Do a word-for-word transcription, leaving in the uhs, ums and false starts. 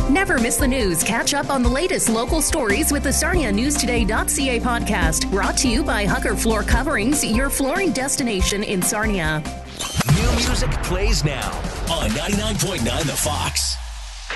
Never miss the news. Catch up on the latest local stories with the Sarnia News Today dot C A podcast. Brought to you by Hucker Floor Coverings, your flooring destination in Sarnia. New music plays now on ninety-nine point nine The Fox.